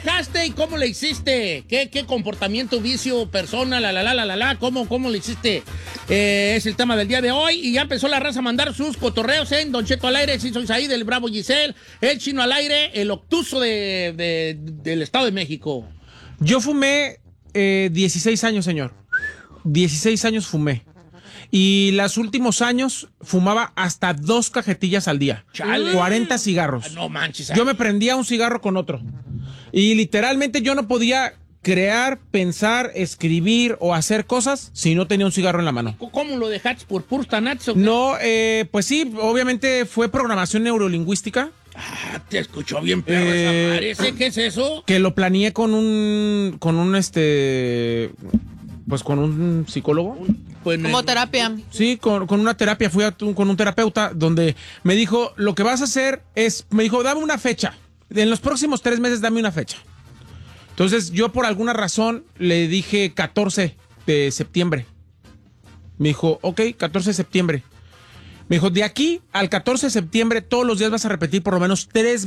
dejaste y cómo le hiciste? ¿Qué comportamiento, vicio, persona, cómo le hiciste? Es el tema del día de hoy. Y ya empezó la raza a mandar sus cotorreos en Don Cheto al aire, sí soy ahí, del Bravo Giselle, el Chino al aire, el obtuso del Estado de México. Yo fumé 16 años, señor. 16 años fumé. Y los últimos años fumaba hasta 2 cajetillas al día. Chale. 40 cigarros. No manches. Yo me prendía un cigarro con otro. Y literalmente yo no podía crear, pensar, escribir o hacer cosas si no tenía un cigarro en la mano. ¿Cómo lo dejaste? ¿Por puros tanates? No, pues sí, obviamente fue programación neurolingüística. Te escuchó bien, perro, esa madre. ¿Qué es eso? Que lo planeé con un psicólogo. Como terapia. Sí, con una terapia. Fui con un terapeuta donde me dijo, lo que vas a hacer es, me dijo, dame una fecha. En los próximos 3 meses dame una fecha. Entonces yo por alguna razón le dije 14 de septiembre. Me dijo, ok, 14 de septiembre. Me dijo, de aquí al 14 de septiembre todos los días vas a repetir por lo menos 3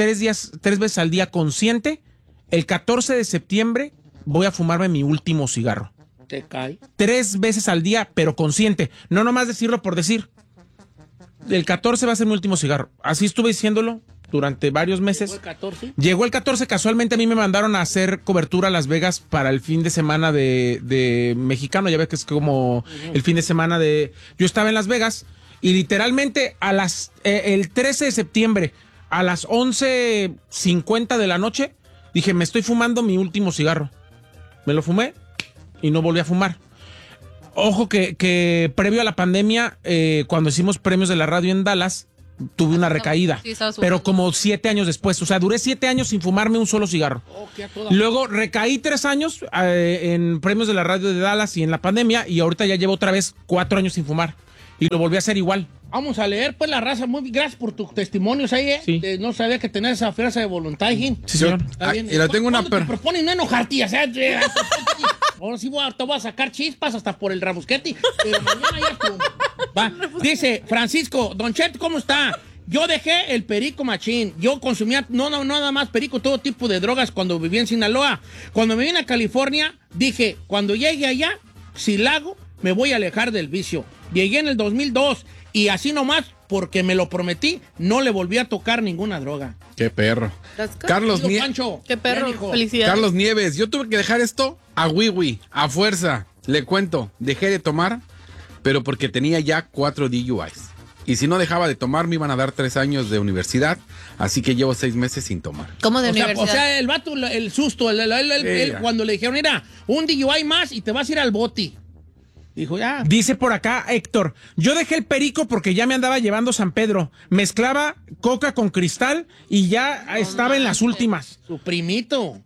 veces al día consciente. El 14 de septiembre voy a fumarme mi último cigarro. Te cae. 3 veces al día, pero consciente. No nomás decirlo por decir. El 14 va a ser mi último cigarro. Así estuve diciéndolo durante varios meses. ¿Llegó el 14? Llegó el 14. Casualmente a mí me mandaron a hacer cobertura a Las Vegas para el fin de semana de mexicano. Ya ves que es como el fin de semana de... Yo estaba en Las Vegas y literalmente el 13 de septiembre a las 11:50 de la noche dije, me estoy fumando mi último cigarro. Me lo fumé y no volví a fumar. Ojo que previo a la pandemia, cuando hicimos premios de la radio en Dallas, tuve una recaída. Sí, pero como 7 años después. O sea, duré 7 años sin fumarme un solo cigarro. Luego recaí 3 años en premios de la radio de Dallas y en la pandemia, y ahorita ya llevo otra vez 4 años sin fumar. Y lo volví a hacer igual. Vamos a leer, pues, la raza. Muy gracias por tus testimonios ahí, Sí. No sabía que tenías esa fuerza de voluntad, ¿eh? Sí, señor. Y la tengo una... Te proponen no enojarte, o sea... Ahora sí te voy a sacar chispas hasta por el rabusquete, pero mañana ya tú. Va. Dice Francisco, Don Chet, ¿cómo está? Yo dejé el perico machín. Yo consumía, no nada más perico, todo tipo de drogas cuando vivía en Sinaloa. Cuando me vine a California, dije, cuando llegue allá, si la hago, me voy a alejar del vicio. Llegué en el 2002 y así nomás, porque me lo prometí, no le volví a tocar ninguna droga. Qué perro. Carlos Digo, Pancho, Qué perro. bien, hijo. Felicidades. Carlos Nieves, yo tuve que dejar esto a wiwi, a fuerza. Le cuento, dejé de tomar, pero porque tenía ya 4 DUIs. Y si no dejaba de tomar, me iban a dar 3 años de universidad, así que llevo 6 meses sin tomar. ¿Cómo de O universidad? sea, el vato, el susto, cuando le dijeron, mira, un DUI más y te vas a ir al boti. Dijo, ya. Dice por acá Héctor, yo dejé el perico porque ya me andaba llevando San Pedro. Mezclaba coca con cristal y ya estaba en las últimas. Su primito.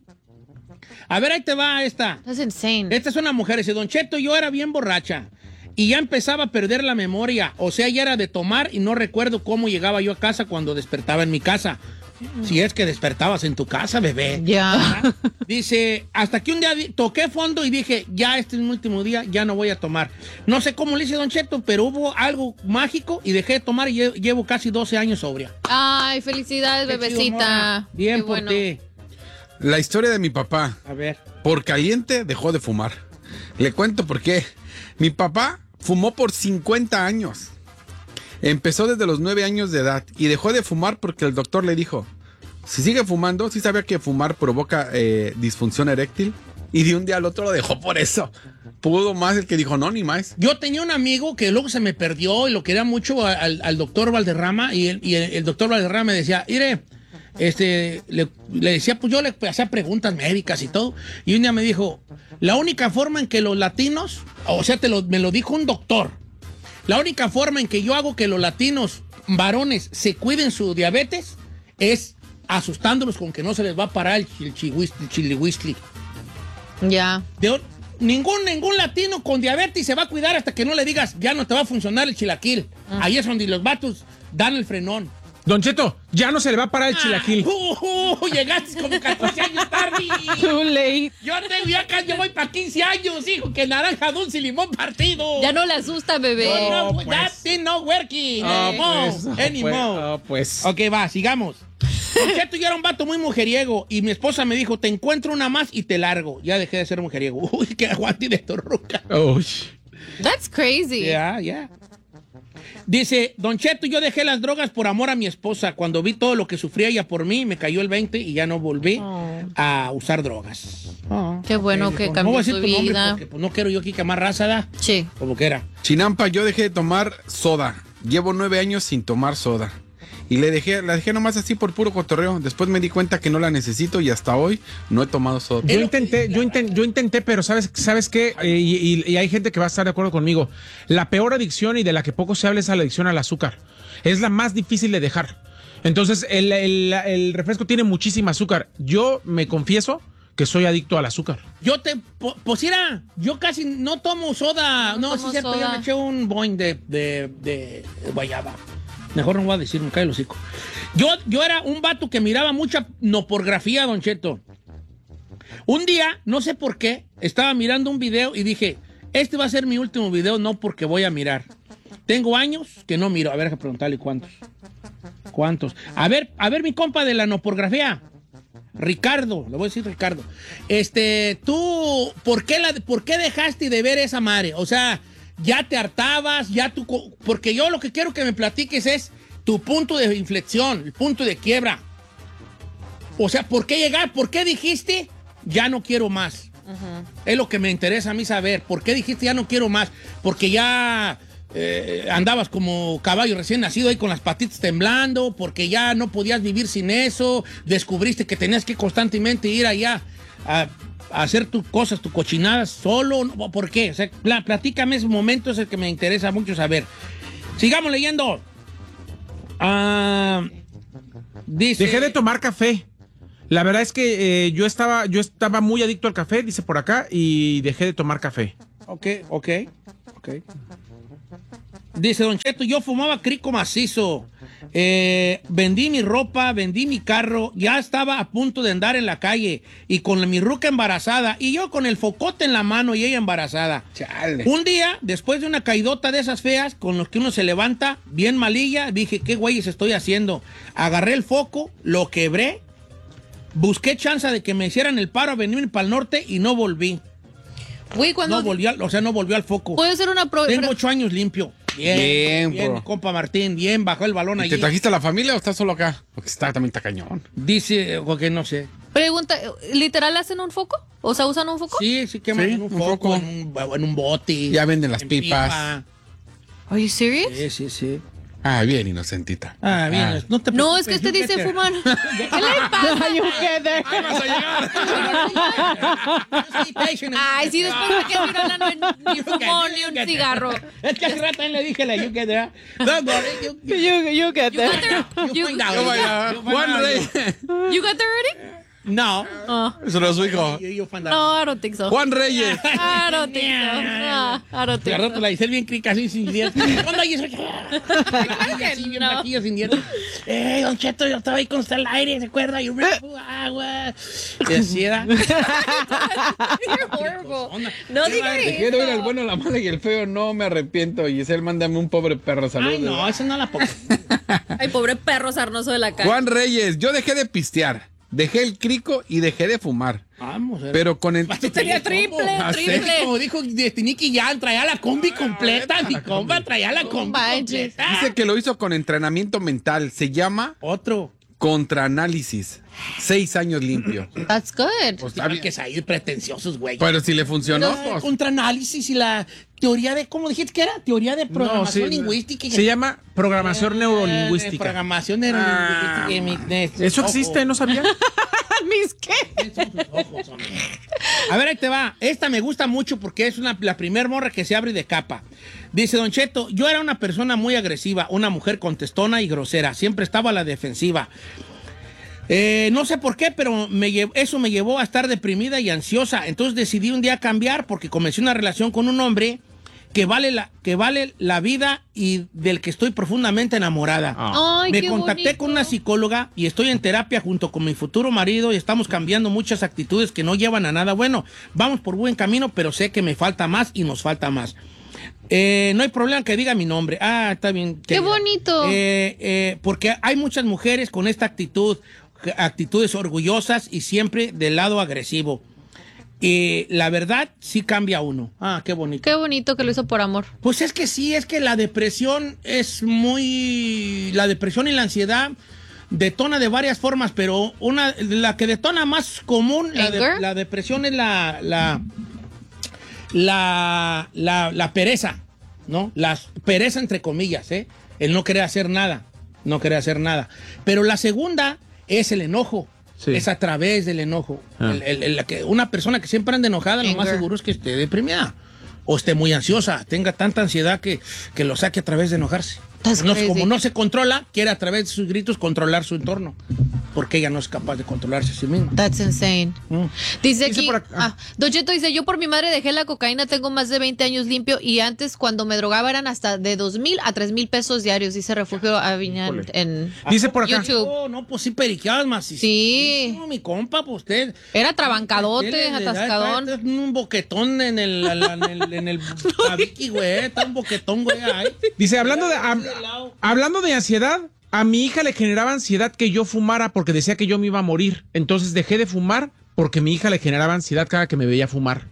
A ver, ahí te va esta. That's insane. Esta es una mujer, dice, Don Cheto, yo era bien borracha y ya empezaba a perder la memoria. O sea, ya era de tomar y no recuerdo cómo llegaba yo a casa cuando despertaba en mi casa. Si es que despertabas en tu casa, bebé. Ya. Dice, hasta que un día toqué fondo y dije, ya este es mi último día, ya no voy a tomar. No sé cómo le hice, Don Cheto, pero hubo algo mágico y dejé de tomar y llevo casi 12 años sobria. Ay, felicidades, Qué chido, bebecita. morra. Bien Qué por bueno. ti. La historia de mi papá. A ver. Por caliente dejó de fumar. Le cuento por qué. Mi papá fumó por 50 años. Empezó desde los 9 años de edad y dejó de fumar porque el doctor le dijo, si sigue fumando, sí sabía que fumar provoca disfunción eréctil, y de un día al otro lo dejó por eso. Pudo más el que dijo, no, ni más. Yo tenía un amigo que luego se me perdió y lo quería mucho al doctor Valderrama, y el doctor Valderrama me decía, mire, le decía, pues yo le hacía preguntas médicas y todo, y un día me dijo, la única forma en que los latinos, o sea, me lo dijo un doctor, la única forma en que yo hago que los latinos varones se cuiden su diabetes es asustándolos con que no se les va a parar el chilihuistli. Ya. Ningún latino con diabetes se va a cuidar hasta que no le digas, ya no te va a funcionar el chilaquil. Ahí es donde los vatos dan el frenón. Don Cheto, ya no se le va a parar el chilaquil. Llegaste como 14 años tarde. Too late. Yo voy para 15 años, hijo, que naranja, dulce y limón partido. Ya no le asusta, bebé. No, pues. that thing not working. Pues. Anymore. Pues. Ok, va, sigamos. Don Cheto, yo era un vato muy mujeriego y mi esposa me dijo, te encuentro una más y te largo. Ya dejé de ser mujeriego. Uy, qué aguante de torruca. Uy. That's crazy. Ya. Dice, Don Cheto, yo dejé las drogas por amor a mi esposa. Cuando vi todo lo que sufría ella por mí, me cayó el 20 y ya no volví a usar drogas. Qué bueno que No cambió voy a decir tu tu nombre vida. porque pues, no quiero yo aquí quemar raza, ¿da? Sí. Como que era. Chinampa, yo dejé de tomar soda. Llevo 9 años sin tomar soda. Y la dejé nomás así por puro cotorreo. Después me di cuenta que no la necesito y hasta hoy no he tomado soda. Yo intenté, pero ¿sabes qué? Y hay gente que va a estar de acuerdo conmigo. La peor adicción y de la que poco se habla es la adicción al azúcar. Es la más difícil de dejar. Entonces, el refresco tiene muchísima azúcar. Yo me confieso que soy adicto al azúcar. Pues mira, yo casi no tomo soda. No, sí tomo es cierto, soda. yo me eché un boing de guayaba. Mejor no voy a decir, me cae el hocico. Yo era un vato que miraba mucha pornografía, Don Cheto. Un día, no sé por qué, estaba mirando un video y dije, este va a ser mi último video, no porque voy a mirar. Tengo años que no miro. A ver, hay que preguntarle cuántos. A ver, mi compa de la pornografía. Ricardo, le voy a decir Ricardo. Tú, ¿por qué dejaste de ver esa madre? O sea, ya te hartabas, porque yo lo que quiero que me platiques es tu punto de inflexión, el punto de quiebra. O sea, ¿por qué llegar? ¿Por qué dijiste ya no quiero más? Es lo que me interesa a mí saber. ¿Por qué dijiste ya no quiero más? Porque ya andabas como caballo recién nacido ahí con las patitas temblando, porque ya no podías vivir sin eso, descubriste que tenías que constantemente ir allá a hacer tus cosas, tus cochinadas solo. ¿Por qué? O sea, platícame ese momento, es el que me interesa mucho saber. Sigamos leyendo. Dice... Dejé de tomar café. La verdad es que yo estaba muy adicto al café, dice por acá, y dejé de tomar café. Ok. Dice Don Cheto, yo fumaba crico macizo. Vendí mi ropa, vendí mi carro, ya estaba a punto de andar en la calle y con mi ruca embarazada y yo con el focote en la mano y ella embarazada. Chale. Un día, después de una caidota de esas feas con los que uno se levanta, bien malilla, dije, ¿qué güeyes estoy haciendo? Agarré el foco, lo quebré, busqué chance de que me hicieran el paro a venirme para el norte y no volví. Güey, cuando... No volvió al foco. Puede ser una... Tengo 8 años limpio. Bien, bro. compa Martín, bien, bajó el balón ¿Y allí. te trajiste a la familia o estás solo acá? Porque también está cañón. Dice, que no sé. Pregunta, ¿literal hacen un foco? O sea, ¿usan un foco? Sí, queman Sí, en un un foco, foco. en un bote. Ya venden las en pipas. pipa. Are you serious? Sí. Ah, bien inocentita. Bien, no te No, preocupes, es que usted you dice get there. fumar. ¿Qué le pasa? ¡Ahí vas a llegar! Stay patient. Ay, sí, después de que Miranda no ni fumó ni un cigarro. Es que hace rato también le dije la you get there. Don't worry, You got there? you find out. No vaya. You find Juan out. Rey. You got there already? No. Oh. Eso no es su hijo. You find out. No, I don't think so. Juan Reyes. I don't think so. No, I don't De think rato so. la hice bien crica así sin dientes. ¿Cuándo hay eso? Así bien no. flaquilla, sin dientes. Don Cheto, yo estaba ahí con usted al aire, ¿se acuerda? Yo me agua. Y así era. You're horrible. No diga Dejé de oír al eso. bueno, la mala y el feo. No me arrepiento. Giselle, mándame un pobre perro. Saludos. Ay, no, esa no la pongo. Ay, pobre perro sarnoso de la calle. Juan Reyes, yo dejé de pistear. Dejé el crico y dejé de fumar. Vamos a ver. Pero con el... Tenía triple. Como dijo Nicky Jan, traía la combi completa. Mi compa traía la combi manches. completa. Dice que lo hizo con entrenamiento mental. Se llama Otro. contraanálisis. 6 años limpio. That's good. Pues, Hay que salir pretenciosos, güey. pero si le funcionó, pues, Contraanálisis y la teoría de, ¿cómo dijiste que era? Teoría de programación sí, lingüística. Se llama programación neurolingüística. Programación neurolingüística. ¿Eso existe? ¿No sabía? ¿Mis qué? A ver, ahí te va. Esta me gusta mucho porque es la primer morra que se abre de capa. Dice Don Cheto, yo era una persona muy agresiva, una mujer contestona y grosera. Siempre estaba a la defensiva. No sé por qué, pero eso me llevó a estar deprimida y ansiosa. Entonces decidí un día cambiar porque comencé una relación con un hombre que vale la vida y del que estoy profundamente enamorada. Ay, Me qué contacté bonito. con una psicóloga y estoy en terapia junto con mi futuro marido y estamos cambiando muchas actitudes que no llevan a nada bueno. Vamos por buen camino, pero sé que me falta más y nos falta más. No hay problema que diga mi nombre. Ah, está bien. ¡Qué bonito! Porque hay muchas mujeres con esta actitudes orgullosas y siempre del lado agresivo. Y la verdad, sí cambia uno. Ah, qué bonito. Qué bonito que lo hizo por amor. Pues es que sí, es que la depresión La depresión y la ansiedad detona de varias formas, pero la que detona más común, la depresión es la pereza, ¿no? La pereza entre comillas, ¿eh? El no querer hacer nada. Pero la segunda es el enojo. Sí. Es a través del enojo. Una persona que siempre anda enojada, lo más seguro es que esté deprimida o esté muy ansiosa, tenga tanta ansiedad que lo saque a través de enojarse. Como no se controla, quiere a través de sus gritos controlar su entorno, porque ella no es capaz de controlarse a sí misma. That's insane. Dice aquí, Don Cheto dice, yo por mi madre dejé la cocaína, tengo más de 20 años limpio y antes cuando me drogaba eran hasta de 2,000 a 3,000 pesos diarios. Dice Refugio Aviñán en dice por acá. YouTube. No, pues sí periqueadas más. Sí. No, mi compa, pues usted. Era trabancadote, atascadón. Un boquetón en el tabiqui, güey. Está un boquetón, güey. Dice, hablando de ansiedad, a mi hija le generaba ansiedad que yo fumara porque decía que yo me iba a morir. Entonces dejé de fumar porque mi hija le generaba ansiedad cada que me veía fumar.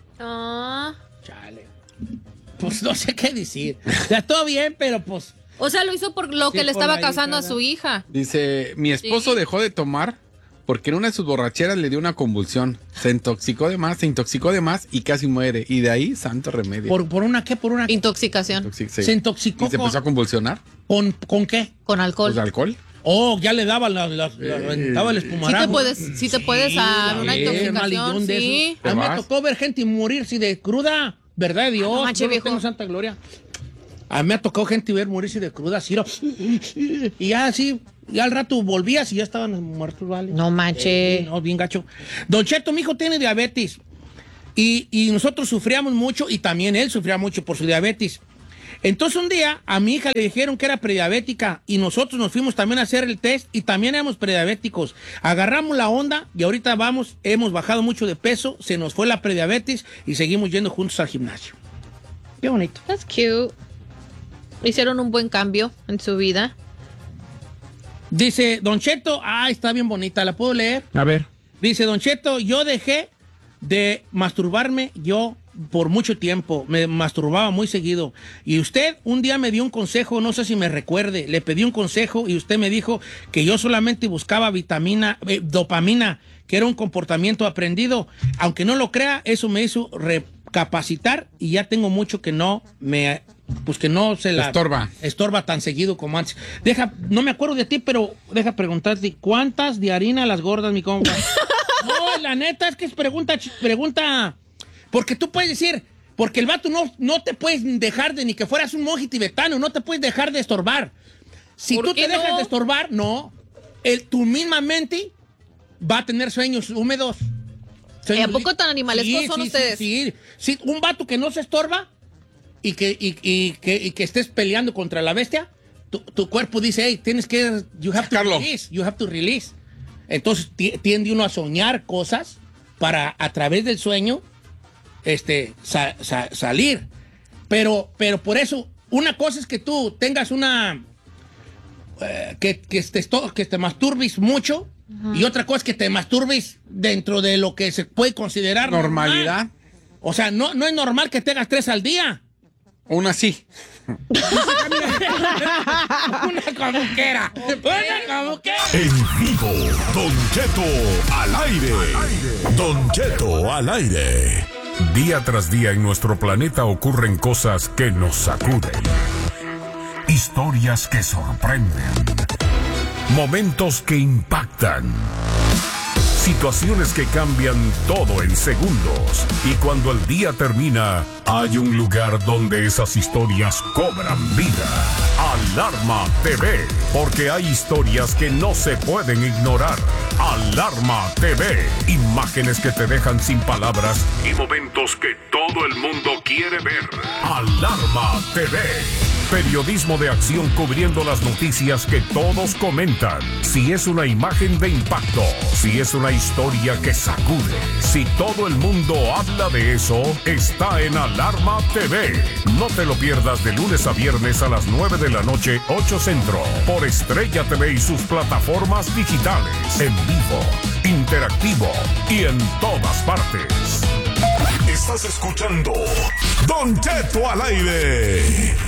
Chale. Pues no sé qué decir. O sea, todo bien, pero pues... O sea, lo hizo por lo que le estaba causando a su hija. Dice, mi esposo dejó de tomar porque en una de sus borracheras le dio una convulsión. Se intoxicó de más y casi muere. Y de ahí, santo remedio. ¿Por una qué? Intoxicación. Se intoxicó. ¿Y se empezó a convulsionar? ¿Con qué? Con alcohol. ¿Pues alcohol? Oh, ya le daba reventaba el espumarajo. Sí te puedes a una intoxicación, sí. A mí me tocó ver gente morirse de cruda, ¿verdad de Dios? No manches, viejo. Tengo santa gloria. A mí me ha tocado gente ver morirse de cruda, así, y ya así, ya al rato volvías y ya estaban muertos, ¿vale? No manches. No, bien gacho. Don Cheto, mi hijo tiene diabetes y nosotros sufríamos mucho y también él sufría mucho por su diabetes. Entonces un día a mi hija le dijeron que era prediabética y nosotros nos fuimos también a hacer el test y también éramos prediabéticos. Agarramos la onda y ahorita hemos bajado mucho de peso, se nos fue la prediabetes y seguimos yendo juntos al gimnasio. Qué bonito. That's cute. Hicieron un buen cambio en su vida. Dice Don Cheto, está bien bonita, ¿la puedo leer? A ver. Dice Don Cheto, yo dejé de masturbarme yo por mucho tiempo, me masturbaba muy seguido. Y usted un día me dio un consejo, no sé si me recuerde, le pedí un consejo y usted me dijo que yo solamente buscaba dopamina, que era un comportamiento aprendido. Aunque no lo crea, eso me hizo recapacitar y ya tengo mucho que no se la estorba tan seguido como antes. No me acuerdo de ti, pero deja preguntarte, ¿cuántas de harina las gordas, mi compa? No, la neta es que es pregunta, porque tú puedes decir, porque el vato no te puedes dejar de, ni que fueras un monje tibetano, no te puedes dejar de estorbar. Si tú te dejas de estorbar, tu misma mente va a tener sueños húmedos. ¿A poco tan animalescos son ustedes? Sí, un vato que no se estorba y que estés peleando contra la bestia, tu cuerpo dice, hey, you have to release. Entonces tiende uno a soñar cosas para a través del sueño salir. Pero por eso, una cosa es que tú tengas que te masturbes mucho, y otra cosa es que te masturbes dentro de lo que se puede considerar normalidad. O sea, no es normal que tengas 3 al día. Una sí. Una cabuquera. En vivo, Don Cheto al aire. Don Cheto al aire. Día tras día en nuestro planeta ocurren cosas que nos sacuden. Historias que sorprenden. Momentos que impactan. Situaciones que cambian todo en segundos. Y cuando el día termina, hay un lugar donde esas historias cobran vida. Alarma TV. Porque hay historias que no se pueden ignorar. Alarma TV. Imágenes que te dejan sin palabras y momentos que todo el mundo quiere ver. Alarma TV. Periodismo de acción cubriendo las noticias que todos comentan. Si es una imagen de impacto, si es una historia que sacude, si todo el mundo habla de eso, está en Alarma TV. No te lo pierdas de lunes a viernes a las 9 de la noche, 8 Centro, por Estrella TV y sus plataformas digitales, en vivo, interactivo y en todas partes. Estás escuchando Don Cheto al aire.